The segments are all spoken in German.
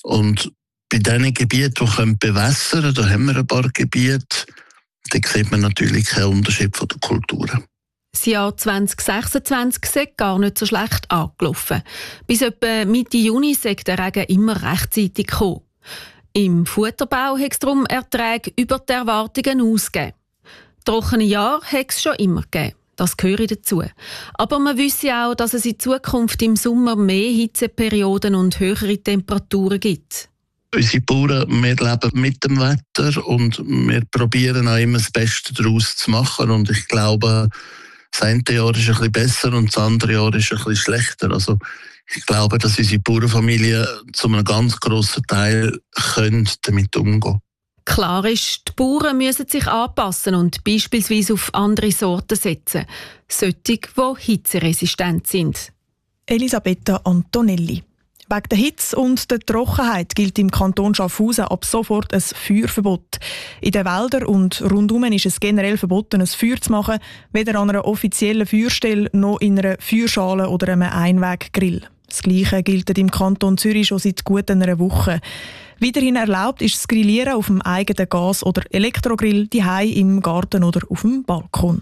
Und bei diesen Gebieten, die bewässern können, da haben wir ein paar Gebiete, da sieht man natürlich keinen Unterschied von den Kulturen. Das Jahr 2026 sei gar nicht so schlecht angelaufen. Bis etwa Mitte Juni sei der Regen immer rechtzeitig gekommen. Im Futterbau hat es darum Erträge über die Erwartungen ausgegeben. Trockene Jahre hat es schon immer gegeben. Das gehört dazu. Aber man wisse auch, dass es in Zukunft im Sommer mehr Hitzeperioden und höhere Temperaturen gibt. Unsere Bauern, wir leben mit dem Wetter und wir probieren auch immer das Beste daraus zu machen. Und ich glaube, das eine Jahr ist ein bisschen besser und das andere Jahr ist ein bisschen schlechter. Also ich glaube, dass unsere Bauernfamilie zu einem ganz grossen Teil damit umgehen können. Klar ist, die Bauern müssen sich anpassen und beispielsweise auf andere Sorten setzen. Solche, die hitzeresistent sind. Elisabetta Antonelli. Wegen der Hitze und der Trockenheit gilt im Kanton Schaffhausen ab sofort ein Feuerverbot. In den Wäldern und rundum ist es generell verboten, ein Feuer zu machen, weder an einer offiziellen Feuerstelle noch in einer Feuerschale oder einem Einweggrill. Das Gleiche gilt im Kanton Zürich schon seit gut einer Woche. Weiterhin erlaubt ist das Grillieren auf dem eigenen Gas- oder Elektrogrill, daheim im Garten oder auf dem Balkon.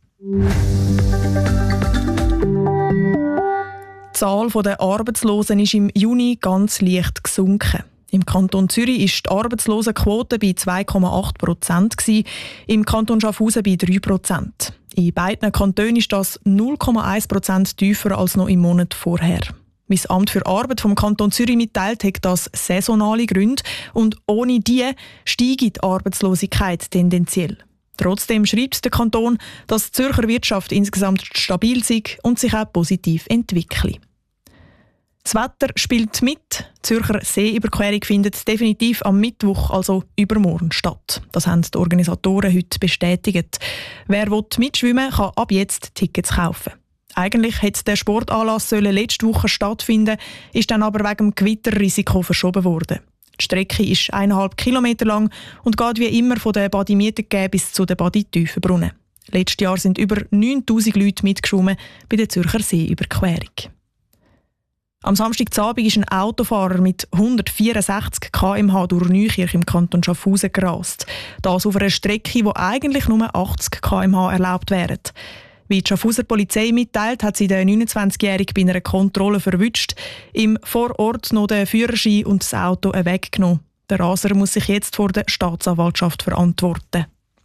Die Zahl der Arbeitslosen ist im Juni ganz leicht gesunken. Im Kanton Zürich ist die Arbeitslosenquote bei 2,8%, im Kanton Schaffhausen bei 3%. In beiden Kantonen ist das 0,1% tiefer als noch im Monat vorher. Wie das Amt für Arbeit vom Kanton Zürich mitteilt, hat das saisonale Gründe und ohne die steigt die Arbeitslosigkeit tendenziell. Trotzdem schreibt der Kanton, dass die Zürcher Wirtschaft insgesamt stabil sei und sich auch positiv entwickle. Das Wetter spielt mit. Die Zürcher Seeüberquerung findet definitiv am Mittwoch, also übermorgen, statt. Das haben die Organisatoren heute bestätigt. Wer mitschwimmen will, kann ab jetzt Tickets kaufen. Eigentlich hätte der Sportanlass letzte Woche stattfinden, ist dann aber wegen dem Gewitterrisiko verschoben worden. Die Strecke ist 1,5 Kilometer lang und geht wie immer von der Badi Mietengä bis zu den Badi Tiefenbrunnen. Letztes Jahr sind über 9000 Leute mitgeschwommen bei der Zürcher Seeüberquerung. Am Samstagabend ist ein Autofahrer mit 164 km/h durch Neukirch im Kanton Schaffhausen gerast. Das auf einer Strecke, wo eigentlich nur 80 km/h erlaubt wären. Wie die Schaffhauser Polizei mitteilt, hat sie den 29-Jährigen bei einer Kontrolle verwünscht, ihm vor Ort noch den Führerschein und das Auto weggenommen. Der Raser muss sich jetzt vor der Staatsanwaltschaft verantworten.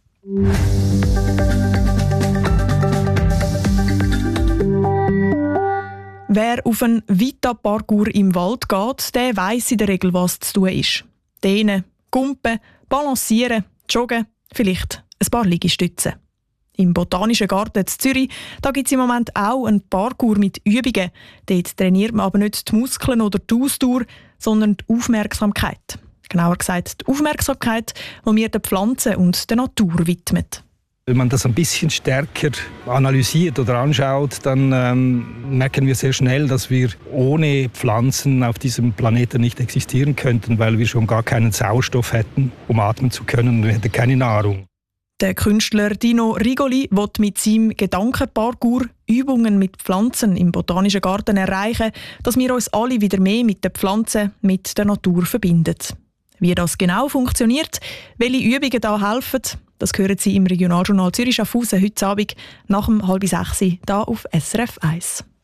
Wer auf einen Vita-Parcours im Wald geht, der weiss in der Regel, was zu tun ist. Dehnen, Gumpen, Balancieren, Joggen, vielleicht ein paar Liegestützen. Im Botanischen Garten in Zürich gibt es im Moment auch einen Parcours mit Übungen. Dort trainiert man aber nicht die Muskeln oder die Ausdauer, sondern die Aufmerksamkeit. Genauer gesagt die Aufmerksamkeit, die wir den Pflanzen und der Natur widmen. Wenn man das ein bisschen stärker analysiert oder anschaut, dann merken wir sehr schnell, dass wir ohne Pflanzen auf diesem Planeten nicht existieren könnten, weil wir schon gar keinen Sauerstoff hätten, um atmen zu können, und wir hätten keine Nahrung. Der Künstler Dino Rigoli will mit seinem Gedankenparcours Übungen mit Pflanzen im Botanischen Garten erreichen, dass wir uns alle wieder mehr mit den Pflanzen, mit der Natur verbinden. Wie das genau funktioniert, welche Übungen da helfen, das hören Sie im Regionaljournal Zürich Schaffhausen heute Abend nach 5:30 hier auf SRF 1.